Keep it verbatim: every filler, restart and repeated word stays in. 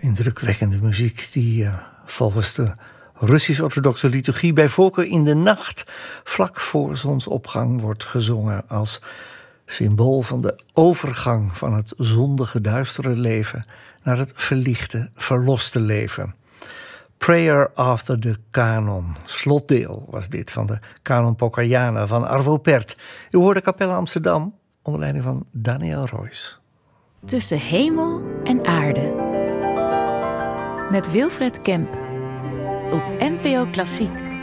Indrukwekkende muziek die uh, volgens de Russisch-orthodoxe liturgie bij voorkeur in de nacht vlak voor zonsopgang wordt gezongen als symbool van de overgang van het zondige duistere leven naar het verlichte, verloste leven. Prayer after the Canon. Slotdeel was dit van de Canon Poccaiana van Arvo Pärt. U hoorde Capelle Amsterdam onder leiding van Daniel Roys. Tussen hemel en aarde. Met Wilfred Kemp. Op N P O Klassiek.